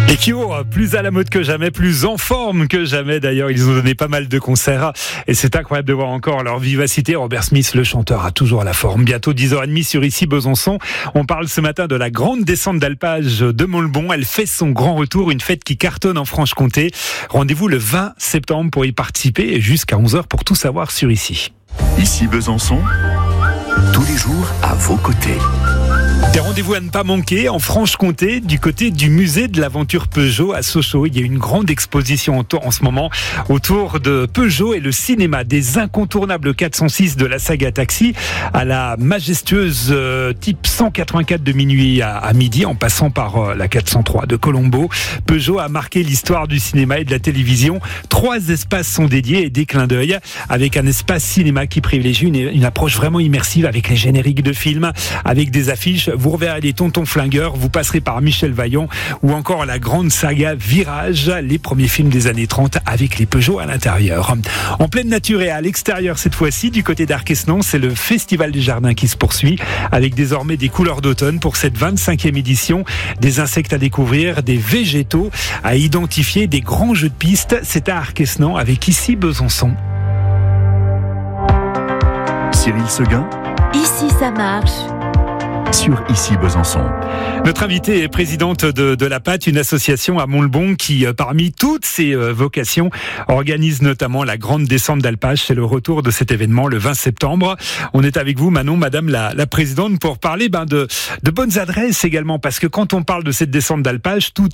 Les Kyo, plus à la mode que jamais, plus en forme que jamais d'ailleurs. Ils ont donné pas mal de concerts et c'est incroyable de voir encore leur vivacité. Robert Smith, le chanteur, a toujours la forme. Bientôt 10h30 sur Ici Besançon. On parle ce matin de la grande descente d'alpage de Montbon. Elle fait son grand retour, une fête qui cartonne en Franche-Comté. Rendez-vous le 20 septembre pour y participer et jusqu'à 11h pour tout savoir sur Ici. Ici Besançon, tous les jours à vos côtés. Des rendez-vous à ne pas manquer en Franche-Comté, du côté du musée de l'aventure Peugeot à Sochaux. Il y a une grande exposition en ce moment autour de Peugeot et le cinéma, des incontournables 406 de la saga Taxi à la majestueuse type 184 de minuit à midi, en passant par la 403 de Colombo. Peugeot a marqué l'histoire du cinéma et de la télévision. 3 espaces sont dédiés et des clins d'œil, avec un espace cinéma qui privilégie une approche vraiment immersive avec les génériques de films, avec des affiches. Vous reverrez les Tontons Flingueurs, vous passerez par Michel Vaillant ou encore la grande saga Virage, les premiers films des années 30 avec les Peugeot à l'intérieur. En pleine nature et à l'extérieur cette fois-ci, du côté d'Arquesnan, c'est le Festival des Jardins qui se poursuit avec désormais des couleurs d'automne pour cette 25e édition. Des insectes à découvrir, des végétaux à identifier, des grands jeux de piste. C'est à Arquesnan avec Ici Besançon. Cyril Seguin, Ici ça marche. sur Ici Besançon. Notre invitée est présidente de la PAT, une association à Montbon qui, parmi toutes ses vocations, organise notamment la grande descente d'alpage. C'est le retour de cet événement le 20 septembre. On est avec vous, Manon, madame la présidente, pour parler de bonnes adresses également, parce que quand on parle de cette descente d'alpage, tout